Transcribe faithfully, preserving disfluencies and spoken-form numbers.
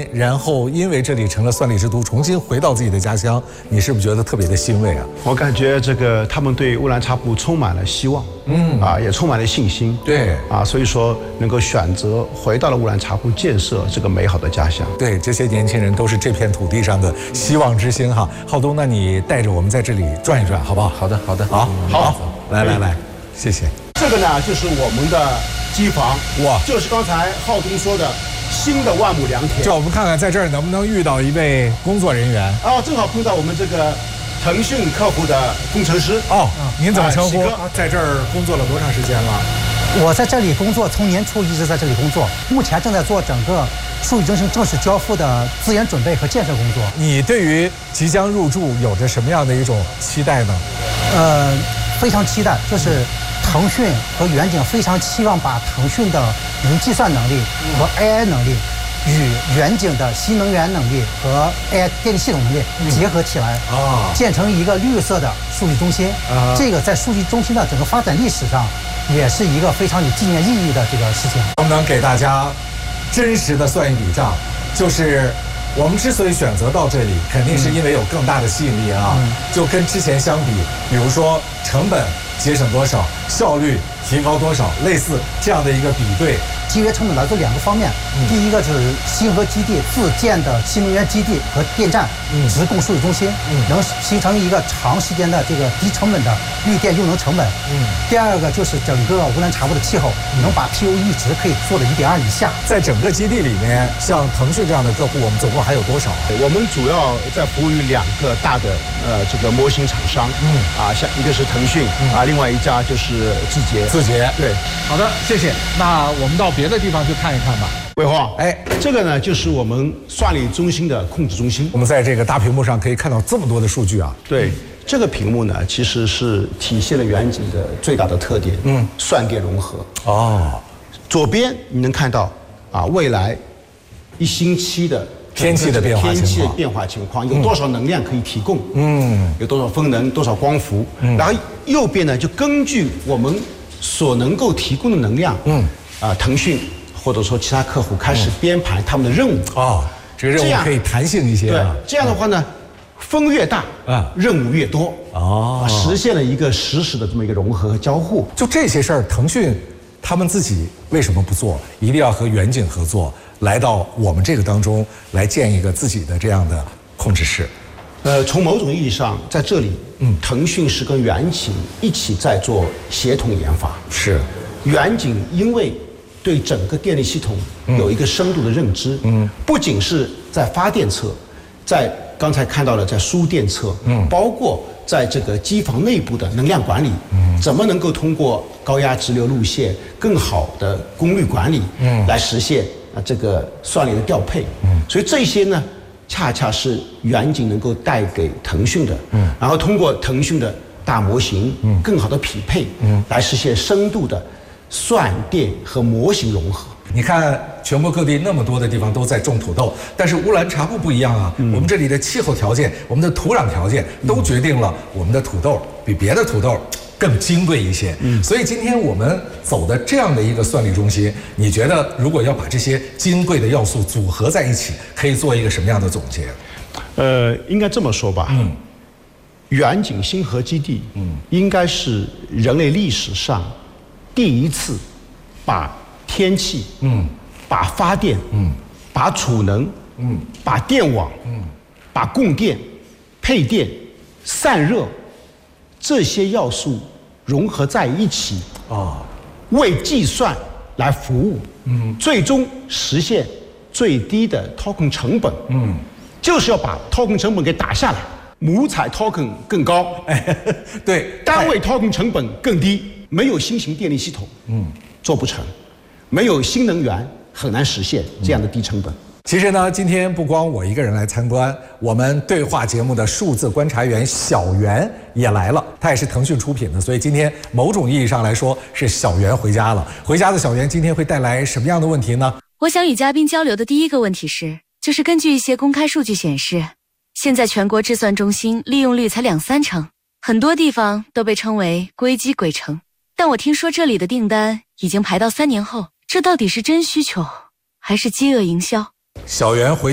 音，然后因为这里成了算力之都，重新回到自己的家乡，你是不是觉得特别的欣慰啊？ 我感觉这个他们对乌兰察布充满了希望，嗯啊，也充满了信心， 对啊，所以说能够选择回到了乌兰察布，建设这个美好的家乡。 对，这些年轻人都是这片土地上的希望之星哈。浩东，那你带着我们在这里转一转，好不好？ 好的，好的， 好，好，来来来，谢谢。 这个呢，就是我们的机房，哇，就是刚才浩东说的新的万亩良田。 就我们看看在这儿能不能遇到一位工作人员。 哦，正好碰到我们这个腾讯客户的工程师。 哦，您怎么称呼？ 啊、 在这儿工作了多长时间了？ 我在这里工作，从年初一直在这里工作，目前正在做整个数据中心正式交付的资源准备和建设工作。 你对于即将入驻有着什么样的一种期待呢？ 呃，非常期待，就是腾讯和远景非常期望把腾讯的云计算能力和 A I 能力与远景的新能源能力和 A I 电力系统能力结合起来，啊、嗯，建成一个绿色的数据中心。啊，这个在数据中心的整个发展历史上，也是一个非常有纪念意义的这个事情。 能不能给大家真实的算一笔账？就是我们之所以选择到这里，肯定是因为有更大的吸引力啊。嗯、就跟之前相比，比如说成本节省多少，效率提高多少，类似这样的一个比对。 节约成本来自两个方面，嗯、第一个就是星河基地自建的新能源基地和电站，嗯，直供数据中心，嗯，能形成一个长时间的这个低成本的绿电用能成本，嗯。第二个就是整个乌兰察布的气候，嗯、能把 P O E 值可以做到一点二以下。 在整个基地里面，像腾讯这样的客户，我们总共还有多少？ 我们主要在服务于两个大的呃这个模型厂商，嗯，啊，像一个是腾讯，嗯、啊，另外一家就是字节。 字节， 对。 好的，谢谢。那我们到别的地方去看一看吧。 魏华，哎，这个呢就是我们算力中心的控制中心。 我们在这个大屏幕上可以看到这么多的数据啊。 对，这个屏幕呢其实是体现了远景的最大的特点，嗯，算电融合。哦，左边你能看到啊，未来一星期的天气的变化情况， 天气的变化情况有多少能量可以提供？嗯，有多少风能，多少光伏？嗯，然后右边呢就根据我们所能够提供的能量，嗯，啊，腾讯或者说其他客户开始编排他们的任务啊、 哦，这个任务可以弹性一些、啊。 对，这样的话呢，风越大啊，任务越多哦，实现了一个实时的这么一个融合和交互。 就这些事儿，腾讯他们自己为什么不做？一定要和远景合作，来到我们这个当中来建一个自己的这样的控制室。 呃，从某种意义上，在这里，嗯，腾讯是跟远景一起在做协同研发。 是， 远景因为对整个电力系统有一个深度的认知，嗯，不仅是在发电侧，在刚才看到了在输电侧，嗯，包括在这个机房内部的能量管理，嗯，怎么能够通过高压直流路线更好的功率管理，嗯，来实现啊这个算力的调配，嗯，所以这些呢。恰恰是远景能够带给腾讯的，嗯，然后通过腾讯的大模型，嗯，更好的匹配，嗯，来实现深度的算电和模型融合。 你看，全国各地那么多的地方都在种土豆，但是乌兰察布不一样啊，嗯、我们这里的气候条件、我们的土壤条件都决定了我们的土豆比别的土豆更金贵一些，嗯，所以今天我们走的这样的一个算力中心，你觉得如果要把这些金贵的要素组合在一起，可以做一个什么样的总结？ 呃，应该这么说吧，嗯，远景星河基地，嗯，应该是人类历史上第一次把天气，嗯，把发电，嗯，把储能，嗯，把电网，嗯，把供电、配电、散热这些要素融合在一起啊，为计算来服务，嗯，最终实现最低的 token 成本，嗯，就是要把 token 成本给打下来，母采 token 更高，哎， 对， 单位 token 成本更低，没有新型电力系统，嗯，做不成，没有新能源很难实现这样的低成本。 其实呢，今天不光我一个人来参观，我们对话节目的数字观察员小袁也来了，他也是腾讯出品的，所以今天某种意义上来说是小袁回家了。回家的小袁今天会带来什么样的问题呢？ 我想与嘉宾交流的第一个问题是，就是根据一些公开数据显示，现在全国智算中心利用率才两三成，很多地方都被称为硅基鬼城，但我听说这里的订单已经排到三年后，这到底是真需求还是饥饿营销？ 小袁回